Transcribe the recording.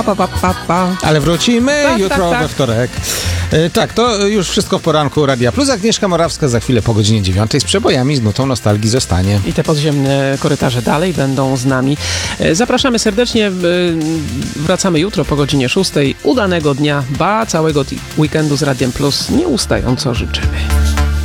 Ale wrócimy jutro tak. we wtorek. Tak, to już wszystko w poranku Radia Plus. Agnieszka Morawska za chwilę po godzinie 9 z przebojami, z nutą nostalgii zostanie. I te podziemne korytarze dalej będą z nami. Zapraszamy serdecznie. Wracamy jutro po godzinie 6. Udanego dnia, całego weekendu z Radiem Plus nieustająco życzymy.